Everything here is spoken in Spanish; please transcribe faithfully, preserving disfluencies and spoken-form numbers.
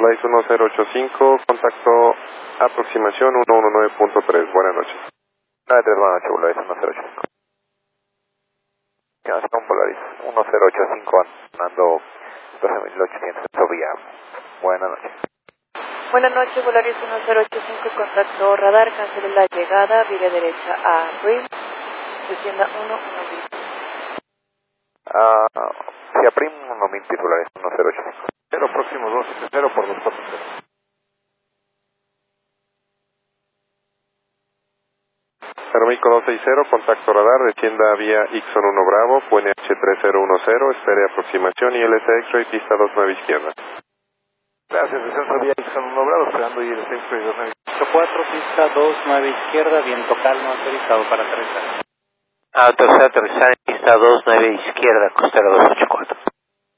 Polaris uno cero ocho cinco, contacto aproximación uno uno nueve punto tres, buenas noches. nueve tres, buenas noches, Polaris uno cero ocho cinco. Con Polaris uno cero ocho cinco, andando doce mil ochocientos vía. Buenas noches. Buenas noches, Polaris uno cero ocho cinco, contacto radar, cancele la llegada, vía derecha a Rim, descienda uno uno mil. Ah, si aprim uno mil titulares, uno cero ocho cinco. cero próximo dos siete cero por dos cuatro cero. Aeroméxico dos seis cero, contacto radar, descienda vía Ixon uno Bravo, P N H tres cero uno cero, espere aproximación I L S X-ray, pista dos nueve izquierda. Gracias, descenso vía Ixon uno Bravo, esperando I L S X-ray dos nueve. ocho cuatro, pista dos nueve izquierda, viento calmo autorizado para aterrizar. Autorizado aterrizar en pista dos nueve izquierda, costero dos ocho.